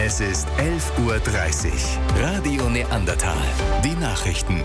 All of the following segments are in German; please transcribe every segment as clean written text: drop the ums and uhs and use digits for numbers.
Es ist 11:30 Uhr. Radio Neandertal. Die Nachrichten.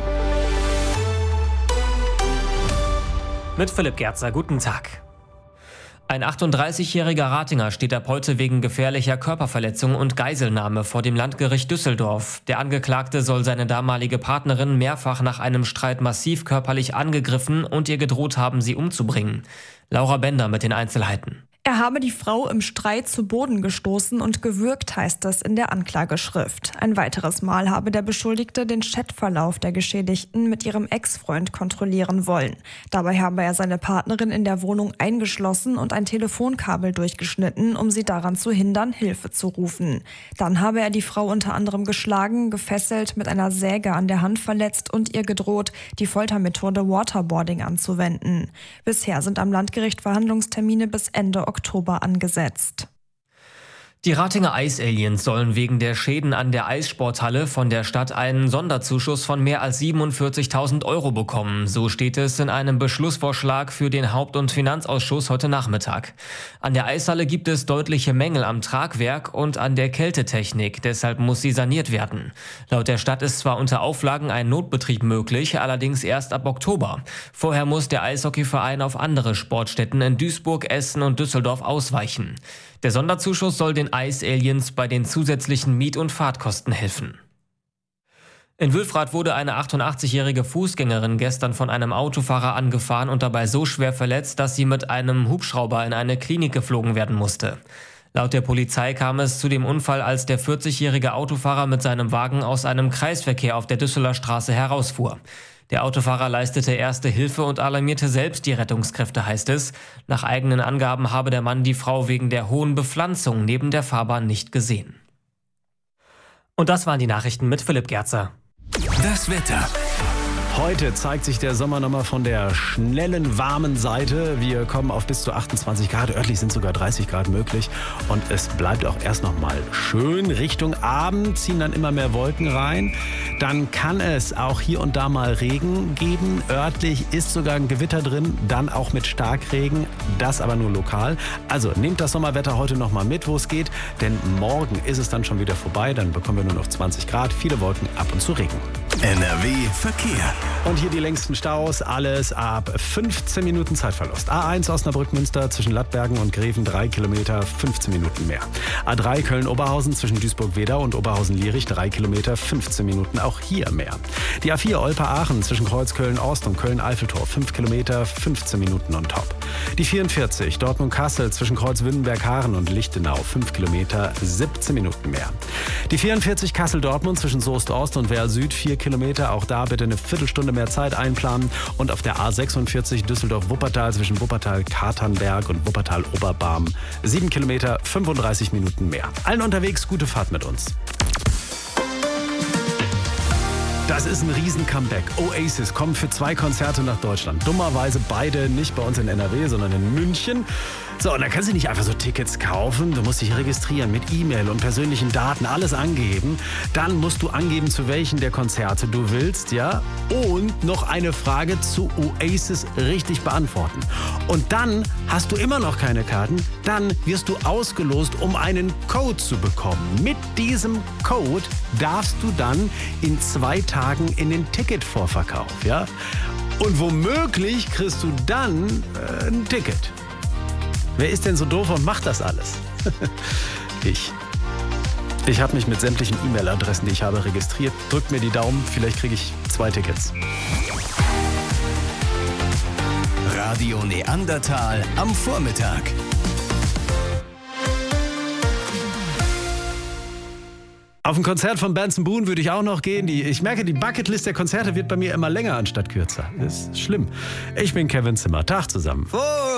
Mit Philipp Gerzer, guten Tag. Ein 38-jähriger Ratinger steht ab heute wegen gefährlicher Körperverletzung und Geiselnahme vor dem Landgericht Düsseldorf. Der Angeklagte soll seine damalige Partnerin mehrfach nach einem Streit massiv körperlich angegriffen und ihr gedroht haben, sie umzubringen. Laura Bender mit den Einzelheiten. Er habe die Frau im Streit zu Boden gestoßen und gewürgt, heißt es in der Anklageschrift. Ein weiteres Mal habe der Beschuldigte den Chatverlauf der Geschädigten mit ihrem Ex-Freund kontrollieren wollen. Dabei habe er seine Partnerin in der Wohnung eingeschlossen und ein Telefonkabel durchgeschnitten, um sie daran zu hindern, Hilfe zu rufen. Dann habe er die Frau unter anderem geschlagen, gefesselt, mit einer Säge an der Hand verletzt und ihr gedroht, die Foltermethode Waterboarding anzuwenden. Bisher sind am Landgericht Verhandlungstermine bis Ende Oktober angesetzt. Die Ratinger Eisaliens sollen wegen der Schäden an der Eissporthalle von der Stadt einen Sonderzuschuss von mehr als 47.000 € bekommen. So steht es in einem Beschlussvorschlag für den Haupt- und Finanzausschuss heute Nachmittag. An der Eishalle gibt es deutliche Mängel am Tragwerk und an der Kältetechnik. Deshalb muss sie saniert werden. Laut der Stadt ist zwar unter Auflagen ein Notbetrieb möglich, allerdings erst ab Oktober. Vorher muss der Eishockeyverein auf andere Sportstätten in Duisburg, Essen und Düsseldorf ausweichen. Der Sonderzuschuss soll den Eisaliens bei den zusätzlichen Miet- und Fahrtkosten helfen. In Wülfrath wurde eine 88-jährige Fußgängerin gestern von einem Autofahrer angefahren und dabei so schwer verletzt, dass sie mit einem Hubschrauber in eine Klinik geflogen werden musste. Laut der Polizei kam es zu dem Unfall, als der 40-jährige Autofahrer mit seinem Wagen aus einem Kreisverkehr auf der Düsseler Straße herausfuhr. Der Autofahrer leistete erste Hilfe und alarmierte selbst die Rettungskräfte, heißt es. Nach eigenen Angaben habe der Mann die Frau wegen der hohen Bepflanzung neben der Fahrbahn nicht gesehen. Und das waren die Nachrichten mit Philipp Gerzer. Das Wetter. Heute zeigt sich der Sommer nochmal von der schnellen, warmen Seite. Wir kommen auf bis zu 28 Grad. Örtlich sind sogar 30 Grad möglich. Und es bleibt auch erst nochmal schön. Richtung Abend ziehen dann immer mehr Wolken rein. Dann kann es auch hier und da mal Regen geben. Örtlich ist sogar ein Gewitter drin. Dann auch mit Starkregen. Das aber nur lokal. Also nehmt das Sommerwetter heute nochmal mit, wo es geht. Denn morgen ist es dann schon wieder vorbei. Dann bekommen wir nur noch 20 Grad. Viele Wolken, ab und zu Regen. NRW Verkehr. Und hier die längsten Staus, alles ab 15 Minuten Zeitverlust. A1 Osnabrück-Münster zwischen Lattbergen und Greven 3 Kilometer, 15 Minuten mehr. A3 Köln-Oberhausen zwischen Duisburg-Wedau und Oberhausen-Lierich 3 Kilometer, 15 Minuten, auch hier mehr. Die A4 Olpe-Aachen zwischen Kreuzköln-Ost und Köln-Alfeltor 5 Kilometer, 15 Minuten on top. Die 44 Dortmund-Kassel zwischen Kreuz-Wünnenberg-Haaren und Lichtenau 5 Kilometer, 17 Minuten mehr. Die 44 Kassel-Dortmund zwischen Soest-Ost und Werl-Süd 4 Kilometer, auch da bitte eine Viertelstunde mehr Zeit einplanen. Und auf der A46 Düsseldorf-Wuppertal zwischen Wuppertal-Katernberg und Wuppertal-Oberbarm 7 Kilometer, 35 Minuten mehr. Allen unterwegs gute Fahrt mit uns. Das ist ein Riesen-Comeback. Oasis kommen für 2 Konzerte nach Deutschland. Dummerweise beide nicht bei uns in NRW, sondern in München. So, und da kannst du nicht einfach so Tickets kaufen. Du musst dich registrieren mit E-Mail und persönlichen Daten, alles angeben. Dann musst du angeben, zu welchen der Konzerte du willst, ja? Und noch eine Frage zu Oasis richtig beantworten. Und dann hast du immer noch keine Karten. Dann wirst du ausgelost, um einen Code zu bekommen. Mit diesem Code darfst du dann in 2 Tagen in den Ticketvorverkauf, ja? Und womöglich kriegst du dann ein Ticket. Wer ist denn so doof und macht das alles? Ich habe mich mit sämtlichen E-Mail-Adressen, die ich habe, registriert. Drückt mir die Daumen, vielleicht kriege ich 2 Tickets. Radio Neandertal am Vormittag. Auf ein Konzert von Benson Boone würde ich auch noch gehen. Ich merke, die Bucketlist der Konzerte wird bei mir immer länger anstatt kürzer. Das ist schlimm. Ich bin Kevin Zimmer. Tag zusammen.